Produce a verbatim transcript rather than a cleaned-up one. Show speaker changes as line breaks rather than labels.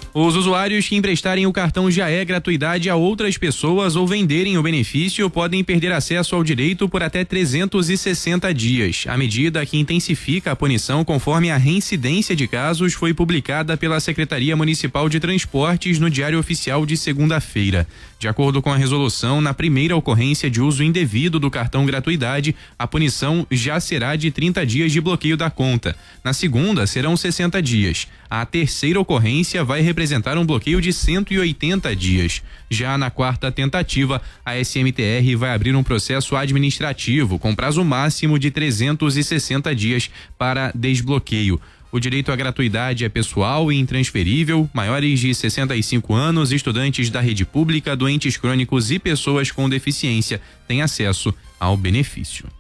Os usuários que emprestarem o cartão Já é Gratuidade a outras pessoas ou venderem o benefício podem perder acesso ao direito por até trezentos e sessenta dias. A medida, que intensifica a punição conforme a reincidência de casos, foi publicada pela Secretaria Municipal de Transportes no Diário Oficial de segunda-feira. De acordo com a resolução, na primeira ocorrência de uso indevido do cartão Gratuidade, a punição já será de trinta dias de bloqueio da conta. Na segunda, serão sessenta dias. A terceira ocorrência vai representar um bloqueio de cento e oitenta dias. Já na quarta tentativa, a S M T R vai abrir um processo administrativo com prazo máximo de trezentos e sessenta dias para desbloqueio. O direito à gratuidade é pessoal e intransferível. Maiores de sessenta e cinco anos, estudantes da rede pública, doentes crônicos e pessoas com deficiência têm acesso ao benefício.